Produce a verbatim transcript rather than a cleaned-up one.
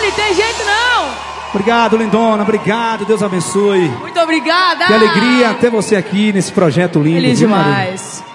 Mari, tem jeito não. Obrigado, lindona, obrigado, Deus abençoe. Muito obrigada. Que alegria ter você aqui nesse projeto lindo. Feliz viu, demais. Maria?